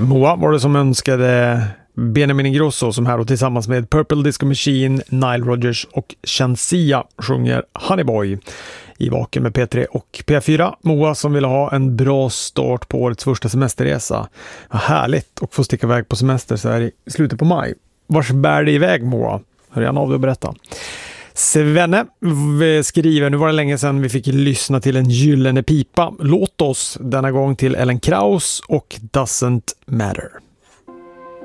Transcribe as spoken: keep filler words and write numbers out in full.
Moa var det som önskade Benjamin Ingrosso, som här då tillsammans med Purple Disco Machine, Nile Rodgers och Shansia sjunger Honey Boy i Vaken med P tre och P fyra. Moa som vill ha en bra start på årets första semesterresa. Vad härligt att få sticka iväg på semester så här i slutet på maj. Vars bär det iväg, Moa? Hör gärna av dig och berätta. Svenne skriver, nu var det länge sedan vi fick lyssna till en gyllene pipa. Låt oss denna gång till Ellen Kraus och Doesn't Matter.